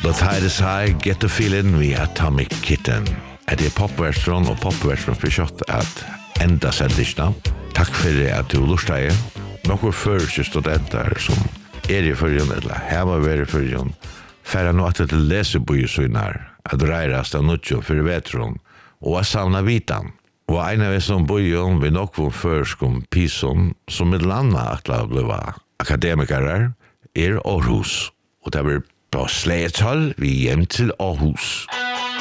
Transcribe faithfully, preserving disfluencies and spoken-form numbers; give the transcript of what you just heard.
The Tide is High, Get the Feeling, vi Atomic Kitten. Er det popversion og popversion for kjøtt at enda sendisna. Takk for at du lustet er. Noen første studenter som er i førjen, eller her må være i førjen, færre nå at det lesebøyesøgner, at reirast av nødjo for vetron, og at savna vitan. Og en av som bøyen vi nok var først om Pison, som med landa atla ble akademikere, er Aarhus. Og det blir på Slæthold vi hjem til Aarhus.